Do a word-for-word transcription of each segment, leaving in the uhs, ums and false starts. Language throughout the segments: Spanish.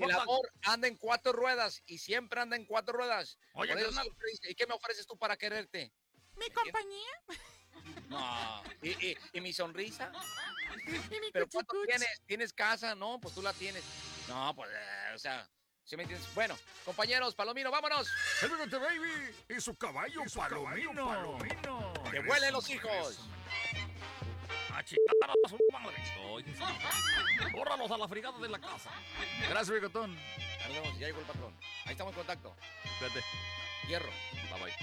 El amor anda en cuatro ruedas y siempre anda en cuatro ruedas. Oye, Por eso carnal. siempre dice, ¿y qué me ofreces tú para quererte? ¿Mi compañía? No. ¿Y, y, y mi sonrisa? ¿Y mi ¿Pero cuánto cuchicuch? tienes? ¿Tienes casa? No, pues tú la tienes. No, pues, eh, o sea, ¿sí me entiendes? Bueno, compañeros, Palomino, vámonos. El Vegante Baby y su caballo Y su palomino. caballo palomino. ¡Que vuelen los hijos! A chingar a su madre. Oye, sí. Bórralos a la frigada de la casa. Gracias, Bigotón. Ya nos vemos, ya llegó el patrón. Ahí estamos en contacto. Vete. Hierro. Bye bye.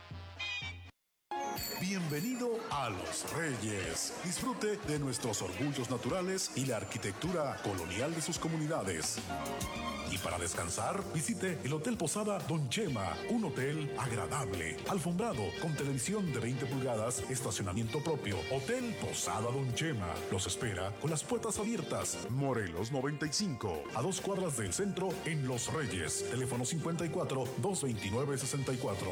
Bienvenido a Los Reyes. Disfrute de nuestros orgullos naturales y la arquitectura colonial de sus comunidades. Y para descansar, visite el Hotel Posada Don Chema, un hotel agradable, alfombrado, con televisión de veinte pulgadas, estacionamiento propio. Hotel Posada Don Chema los espera con las puertas abiertas. Morelos noventa y cinco, a dos cuadras del centro en Los Reyes. Teléfono cincuenta y cuatro, doscientos veintinueve, sesenta y cuatro.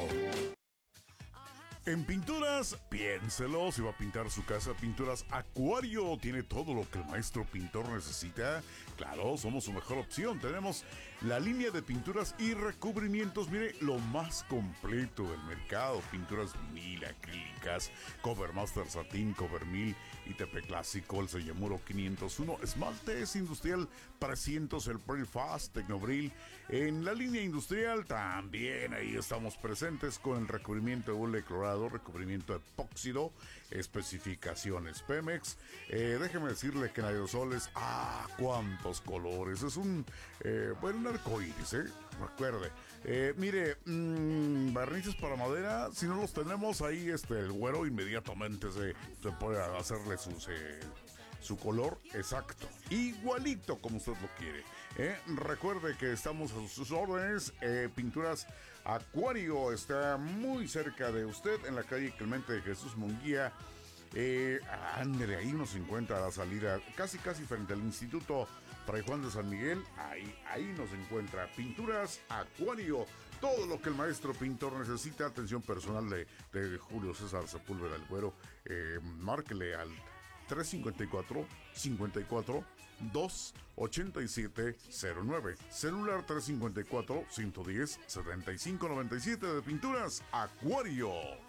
En pinturas, piénselo, si va a pintar su casa, Pinturas Acuario tiene todo lo que el maestro pintor necesita. Claro, somos su mejor opción. Tenemos la línea de pinturas y recubrimientos, mire, lo más completo del mercado. Pinturas vinil, acrílicas, Covermaster Satín, Covermil, I T P Clásico, el Sellamuro quinientos uno, Esmaltes Industrial trescientos, el Prefast, Tecnobril. En la línea industrial también ahí estamos presentes con el recubrimiento de hule clorado, recubrimiento epóxido, especificaciones Pemex. Eh, déjeme decirle que en aerosoles, ¡ah, cuántos colores! Es un, eh, bueno, un arcoíris, ¿eh? Recuerde. Eh, mire, mmm, barnices para madera, si no los tenemos ahí, este, el güero inmediatamente se, se puede hacerle sus... Eh, su color exacto, igualito como usted lo quiere. ¿eh? Recuerde que estamos a sus órdenes. eh, Pinturas Acuario está muy cerca de usted en la calle Clemente de Jesús Munguía. Eh, ándale, ahí nos encuentra a la salida, casi casi frente al Instituto Fray Juan de San Miguel. Ahí, ahí nos encuentra Pinturas Acuario. Todo lo que el maestro pintor necesita. Atención personal de, de Julio César Sepúlveda el Güero. Eh, márquele al tres cinco cuatro, cinco cuatro, dos ocho siete cero nueve. Celular tres cinco cuatro, uno uno cero, siete cinco nueve siete de Pinturas Acuario.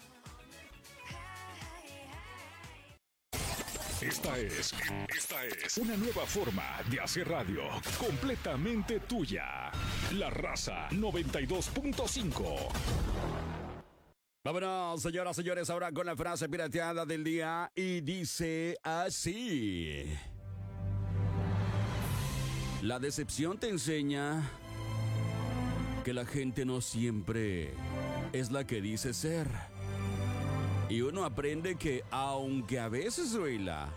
Esta es, esta es una nueva forma de hacer radio, completamente tuya. La Raza noventa y dos punto cinco. Vámonos, señoras, señores, ahora con la frase pirateada del día y dice así. La decepción te enseña que la gente no siempre es la que dice ser. Y uno aprende que, aunque a veces duela,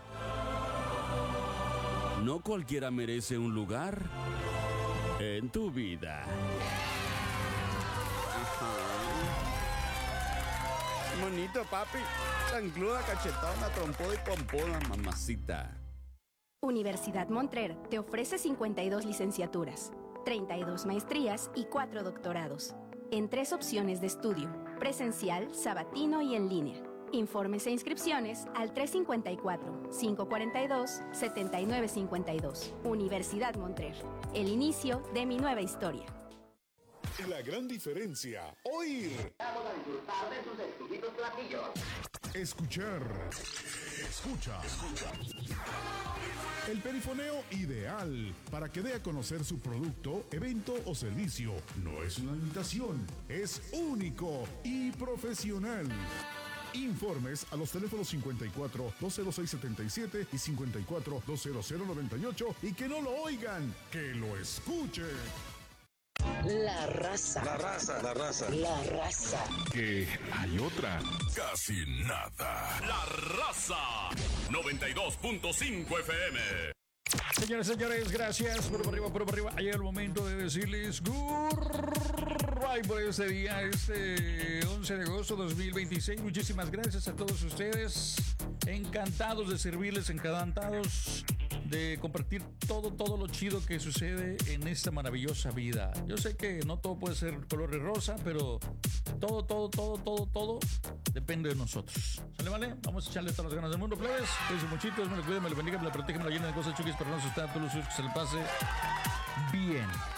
no cualquiera merece un lugar en tu vida. Bonito, papi. Chancluda, cachetona, trompuda y pompuda, mamacita. Universidad Montrer te ofrece cincuenta y dos licenciaturas, treinta y dos maestrías y cuatro doctorados, en tres opciones de estudio, presencial, sabatino y en línea. Informes e inscripciones al tres cinco cuatro, cinco cuatro dos, siete nueve cinco dos. Universidad Montrer, el inicio de mi nueva historia. La gran diferencia, oír. Vamos a disfrutar de sus exquisitos platillos. Escuchar. Escucha. El perifoneo ideal para que dé a conocer su producto, evento o servicio. No es una imitación, es único y profesional. Informes a los teléfonos cincuenta y cuatro, dos cero seis, setenta y siete y cincuenta y cuatro, dos cero cero, noventa y ocho y que no lo oigan, que lo escuchen. La raza. La raza, la raza. La raza. Que hay otra. Casi nada. La Raza noventa y dos punto cinco F M. Señores, señores, gracias. Por arriba, por arriba. Ha llegado el momento de decirles goodbye por este día, este once de agosto de dos mil veintiséis. Muchísimas gracias a todos ustedes. Encantados de servirles, encantados de compartir todo, todo lo chido que sucede en esta maravillosa vida. Yo sé que no todo puede ser color de rosa, pero todo, todo, todo, todo, todo depende de nosotros. ¿Sale, vale? Vamos a echarle todas las ganas del mundo, plebes. Cuídense muchito, me lo cuiden, me lo bendiga, me lo proteja, me lo llenen de cosas chuquis para no asustar a todos los suyos, que se le pase bien.